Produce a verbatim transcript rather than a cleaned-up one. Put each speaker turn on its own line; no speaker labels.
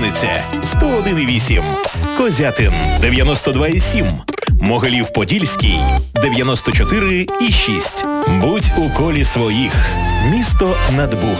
Вінниця сто один і вісім, Козятин дев'яносто два і сім, Могилів-Подільський дев'яносто чотири і шість. Будь у колі своїх. Місто над Богом.